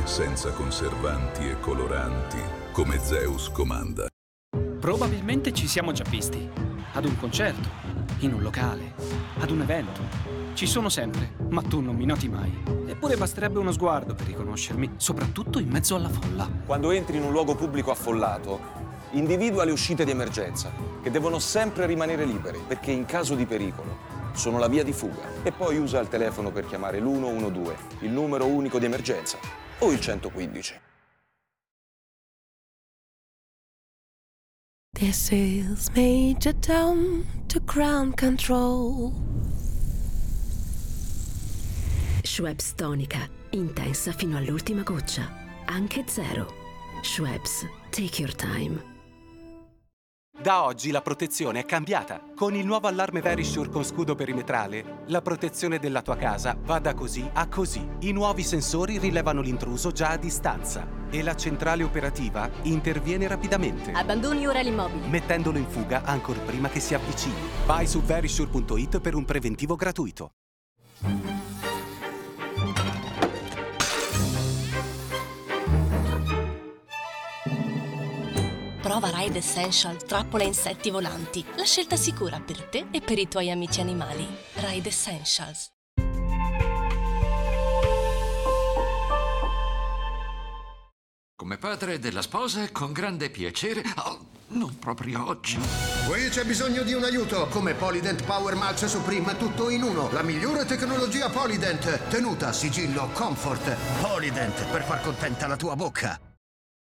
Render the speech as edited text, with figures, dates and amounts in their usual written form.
senza conservanti e coloranti, come Zeus comanda. Probabilmente ci siamo già visti. Ad un concerto, in un locale, ad un evento. Ci sono sempre, ma tu non mi noti mai. Eppure basterebbe uno sguardo per riconoscermi, soprattutto in mezzo alla folla. Quando entri in un luogo pubblico affollato, individua le uscite di emergenza, che devono sempre rimanere libere, perché in caso di pericolo sono la via di fuga. E poi usa il telefono per chiamare l'112, il numero unico di emergenza, o il 115. This is Major Tom to Ground Control. Schweppes tonica, intensa fino all'ultima goccia, anche zero. Schweppes, take your time. Da oggi la protezione è cambiata. Con il nuovo allarme Verisure con scudo perimetrale, la protezione della tua casa va da così a così. I nuovi sensori rilevano l'intruso già a distanza e la centrale operativa interviene rapidamente. Abbandoni ora l'immobile, mettendolo in fuga ancor prima che si avvicini. Vai su verisure.it per un preventivo gratuito. prova Ride Essential Trappola insetti volanti. La scelta sicura per te e per i tuoi amici animali. Ride Essentials. Come padre della sposa, con grande piacere... Oh, non proprio oggi. Qui c'è bisogno di un aiuto. Come Polydent Power Mulch Supreme, tutto in uno. La migliore tecnologia Polydent. Tenuta, sigillo, comfort. Polydent, per far contenta la tua bocca.